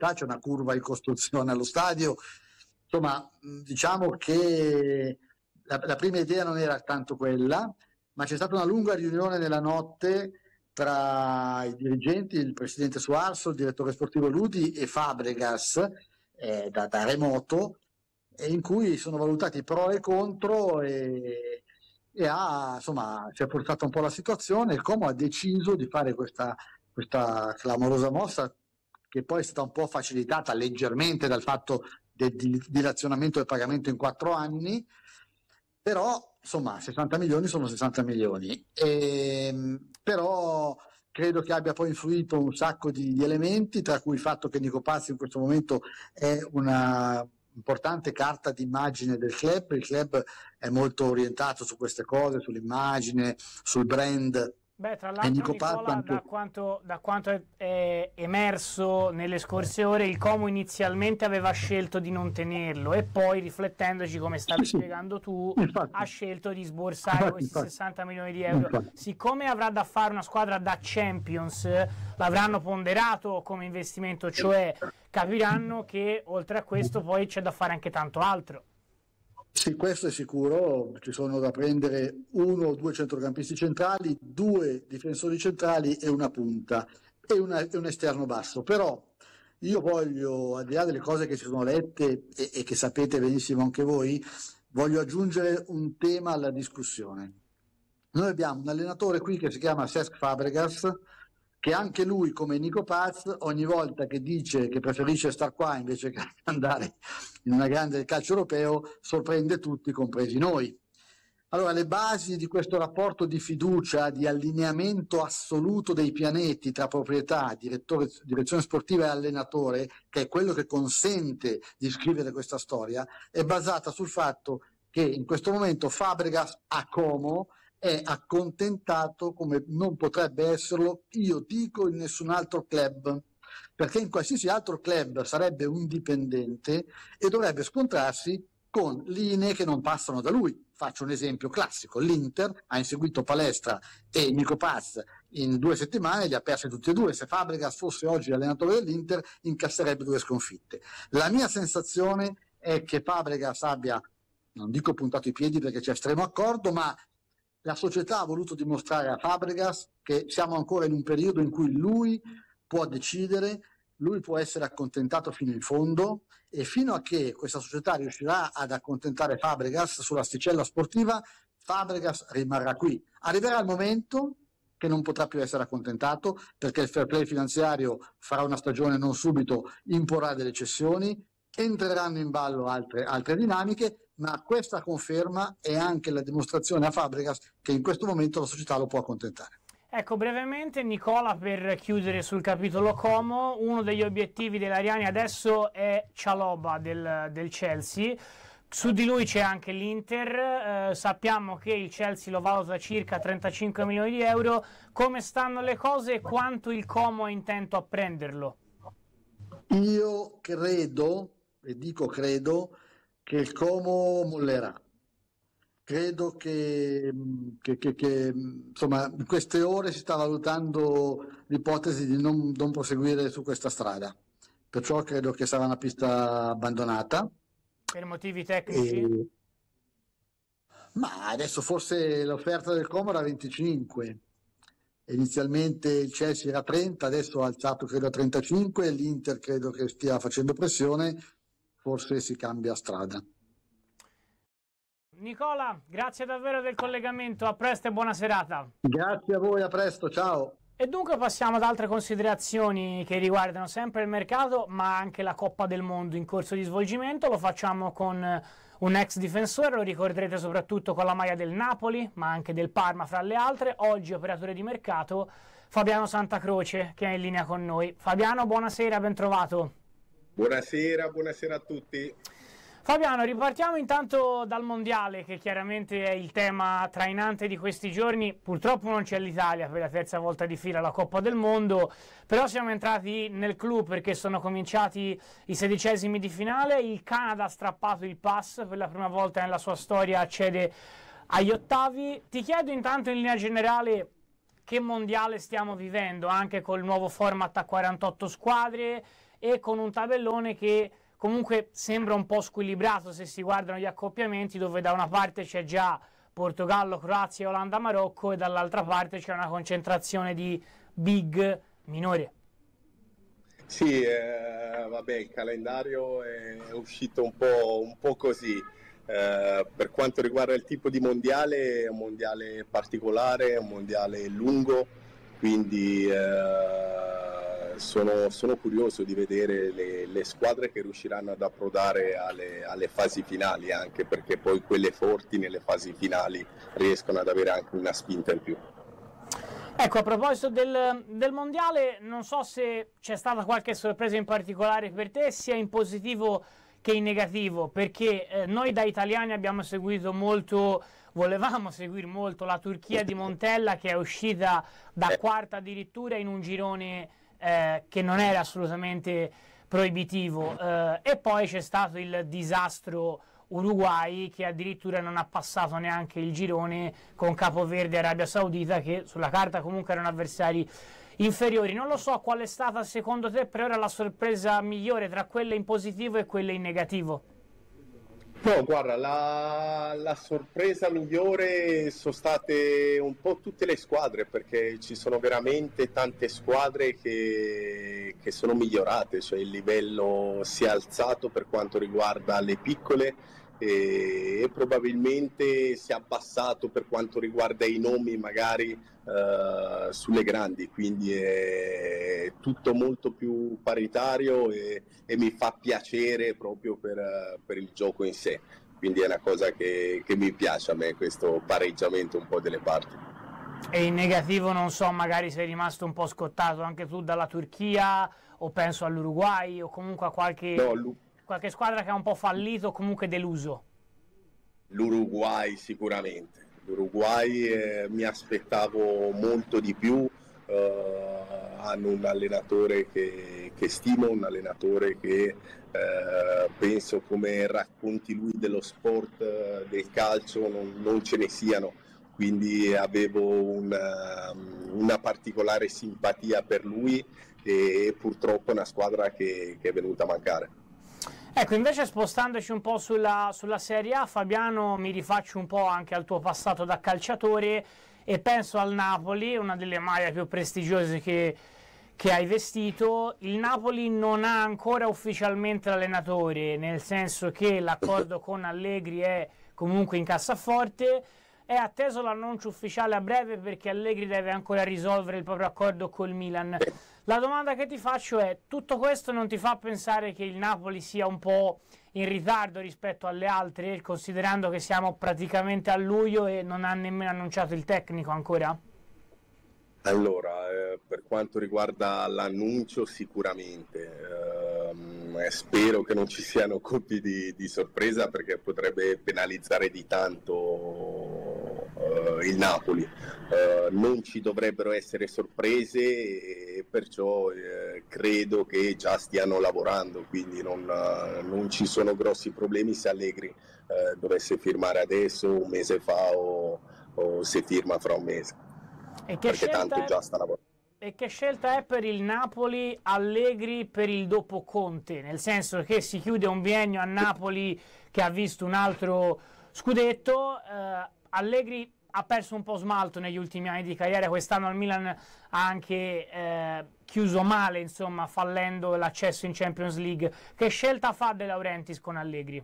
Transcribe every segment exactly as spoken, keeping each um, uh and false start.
c'è una curva in costruzione allo stadio. Insomma, diciamo che la, la prima idea non era tanto quella, ma c'è stata una lunga riunione nella notte tra i dirigenti, il presidente Suarso, il direttore sportivo Ludi e Fabregas eh, da, da remoto, in cui sono valutati i pro e i contro e, e ha, insomma, si è portata un po' la situazione. Il Como ha deciso di fare questa, questa clamorosa mossa, che poi è stata un po' facilitata leggermente dal fatto del dilazionamento del pagamento in quattro anni, però insomma sessanta milioni sono sessanta milioni, e, però credo che abbia poi influito un sacco di, di elementi, tra cui il fatto che Nico Pazzi in questo momento è una importante carta d'immagine del club. Il club è molto orientato su queste cose, sull'immagine, sul brand. Beh, tra l'altro, Nicola, anche... da, quanto, da quanto è, è emerso nelle scorse ore, il Como inizialmente aveva scelto di non tenerlo e poi, riflettendoci, come stavi sì, spiegando tu, infatti. ha scelto di sborsare infatti, questi infatti. sessanta milioni di euro. Infatti. Siccome avrà da fare una squadra da Champions, l'avranno ponderato come investimento, cioè capiranno che oltre a questo poi c'è da fare anche tanto altro. Sì, questo è sicuro. Ci sono da prendere uno o due centrocampisti centrali, due difensori centrali e una punta e, una, e un esterno basso. Però io voglio, al di là delle cose che si sono lette e, e che sapete benissimo anche voi, voglio aggiungere un tema alla discussione. Noi abbiamo un allenatore qui che si chiama Cesc Fabregas, che anche lui, come Nico Paz, ogni volta che dice che preferisce star qua invece che andare in una grande del calcio europeo, sorprende tutti, compresi noi. Allora, le basi di questo rapporto di fiducia, di allineamento assoluto dei pianeti tra proprietà, direttore, direzione sportiva e allenatore, che è quello che consente di scrivere questa storia, è basata sul fatto che in questo momento Fabregas a Como è accontentato come non potrebbe esserlo, io dico, in nessun altro club, perché in qualsiasi altro club sarebbe un dipendente e dovrebbe scontrarsi con linee che non passano da lui. Faccio un esempio classico: l'Inter ha inseguito Palestra e Nico Paz in due settimane, li ha persi tutti e due. Se Fabregas fosse oggi l'allenatore dell'Inter incasserebbe due sconfitte. La mia sensazione è che Fabregas abbia, non dico puntato i piedi perché c'è estremo accordo, ma la società ha voluto dimostrare a Fabregas che siamo ancora in un periodo in cui lui può decidere, lui può essere accontentato fino in fondo, e fino a che questa società riuscirà ad accontentare Fabregas sull'asticella sportiva, Fabregas rimarrà qui. Arriverà il momento che non potrà più essere accontentato, perché il fair play finanziario farà una stagione non subito, imporrà delle cessioni, entreranno in ballo altre, altre dinamiche, ma questa conferma è anche la dimostrazione a Fabregas che in questo momento la società lo può accontentare. Ecco, brevemente, Nicola, per chiudere sul capitolo Como, uno degli obiettivi dell'Ariani adesso è Chalobah del, del Chelsea. Su di lui c'è anche l'Inter, eh, sappiamo che il Chelsea lo valuta circa trentacinque milioni di euro. Come stanno le cose e quanto il Como è intento a prenderlo? Io credo, e dico credo, che il Como mollerà. Credo che, che, che, che insomma, in queste ore si sta valutando l'ipotesi di non, non proseguire su questa strada, perciò credo che sarà una pista abbandonata. Per motivi tecnici? E... ma adesso forse l'offerta del Como era venticinque, inizialmente il Chelsea era trenta, adesso ha alzato credo a trentacinque, l'Inter credo che stia facendo pressione, forse si cambia strada. Nicola, grazie davvero del collegamento, a presto e buona serata. Grazie a voi, a presto, ciao. E dunque passiamo ad altre considerazioni che riguardano sempre il mercato, ma anche la Coppa del Mondo in corso di svolgimento. Lo facciamo con un ex difensore, lo ricorderete soprattutto con la maglia del Napoli, ma anche del Parma fra le altre. Oggi operatore di mercato, Fabiano Santacroce, che è in linea con noi. Fabiano, buonasera, ben trovato. Buonasera, buonasera a tutti. Fabiano, ripartiamo intanto dal mondiale, che chiaramente è il tema trainante di questi giorni. Purtroppo non c'è l'Italia per la terza volta di fila alla Coppa del Mondo, però siamo entrati nel clou perché sono cominciati i sedicesimi di finale. Il Canada ha strappato il pass, per la prima volta nella sua storia accede agli ottavi. Ti chiedo intanto in linea generale che mondiale stiamo vivendo, anche col nuovo format a quarantotto squadre, e con un tabellone che comunque sembra un po' squilibrato se si guardano gli accoppiamenti, dove da una parte c'è già Portogallo, Croazia, Olanda, Marocco, e dall'altra parte c'è una concentrazione di big minore. Sì, eh, vabbè, il calendario è uscito un po', un po' così. Eh, per quanto riguarda il tipo di mondiale, è un mondiale particolare, è un mondiale lungo, quindi eh, sono, sono curioso di vedere le, le squadre che riusciranno ad approdare alle, alle fasi finali, anche perché poi quelle forti nelle fasi finali riescono ad avere anche una spinta in più. Ecco, a proposito del, del mondiale, non so se c'è stata qualche sorpresa in particolare per te, sia in positivo che in negativo, perché eh, noi da italiani abbiamo seguito molto, volevamo seguire molto la Turchia di Montella, che è uscita da quarta addirittura in un girone eh, che non era assolutamente proibitivo, eh, e poi c'è stato il disastro Uruguay, che addirittura non ha passato neanche il girone, con Capoverde e Arabia Saudita, che sulla carta comunque erano avversari inferiori. Non lo so qual è stata secondo te per ora la sorpresa migliore tra quelle in positivo e quelle in negativo. No, guarda, la, la sorpresa migliore sono state un po' tutte le squadre, perché ci sono veramente tante squadre che, che sono migliorate, cioè il livello si è alzato per quanto riguarda le piccole e, e probabilmente si è abbassato per quanto riguarda i nomi magari eh, sulle grandi, quindi è tutto molto più paritario e, e mi fa piacere proprio per, per il gioco in sé, quindi è una cosa che, che mi piace a me, questo pareggiamento un po' delle parti. E in negativo non so, magari sei rimasto un po' scottato anche tu dalla Turchia, o penso all'Uruguay, o comunque a qualche, no, qualche squadra che ha un po' fallito o comunque deluso. L'Uruguay sicuramente, l'Uruguay eh, mi aspettavo molto di più, eh, hanno un allenatore che, che stimo, un allenatore che eh, penso, come racconti lui dello sport, eh, del calcio, non, non ce ne siano, quindi avevo una, una particolare simpatia per lui e purtroppo è una squadra che, che è venuta a mancare. Ecco, invece spostandoci un po' sulla, sulla Serie A, Fabiano, mi rifaccio un po' anche al tuo passato da calciatore e penso al Napoli, una delle maglie più prestigiose che, che hai vestito. Il Napoli non ha ancora ufficialmente l'allenatore, nel senso che l'accordo con Allegri è comunque in cassaforte. È atteso l'annuncio ufficiale a breve perché Allegri deve ancora risolvere il proprio accordo col Milan. La domanda che ti faccio è: tutto questo non ti fa pensare che il Napoli sia un po' in ritardo rispetto alle altre, considerando che siamo praticamente a luglio e non ha nemmeno annunciato il tecnico ancora? Allora, eh, per quanto riguarda l'annuncio, sicuramente. Eh, spero che non ci siano colpi di, di sorpresa, perché potrebbe penalizzare di tanto eh, il Napoli. Eh, non ci dovrebbero essere sorprese e perciò eh, credo che già stiano lavorando, quindi non, eh, non ci sono grossi problemi se Allegri eh, dovesse firmare adesso, un mese fa o, o se firma fra un mese. E che, perché tanto è, già sta lavorando. E che scelta è per il Napoli Allegri per il dopo Conte? Nel senso che si chiude un biennio a Napoli che ha visto un altro scudetto. eh, Allegri ha perso un po' smalto negli ultimi anni di carriera, quest'anno al Milan ha anche eh, chiuso male, insomma, fallendo l'accesso in Champions League. Che scelta fa De Laurentiis con Allegri?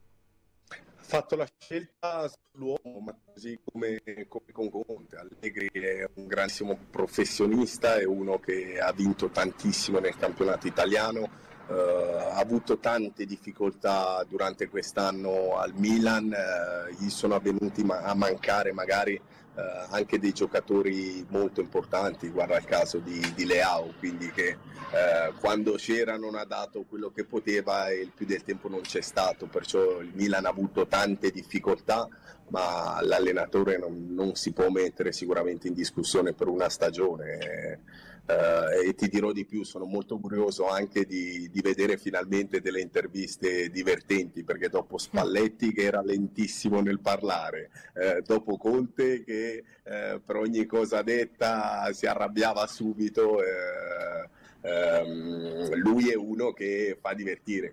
Ha fatto la scelta sull'uomo, ma così come, come con Conte. Allegri è un grandissimo professionista, è uno che ha vinto tantissimo nel campionato italiano, Uh, ha avuto tante difficoltà durante quest'anno al Milan, uh, gli sono avvenuti ma- a mancare magari uh, anche dei giocatori molto importanti, guarda il caso di, di Leao, quindi che uh, quando c'era non ha dato quello che poteva e il più del tempo non c'è stato, perciò il Milan ha avuto tante difficoltà, ma l'allenatore non, non si può mettere sicuramente in discussione per una stagione. Uh, e ti dirò di più, sono molto curioso anche di, di vedere finalmente delle interviste divertenti, perché dopo Spalletti che era lentissimo nel parlare, uh, dopo Conte che uh, per ogni cosa detta si arrabbiava subito, uh, ehm, lui è uno che fa divertire,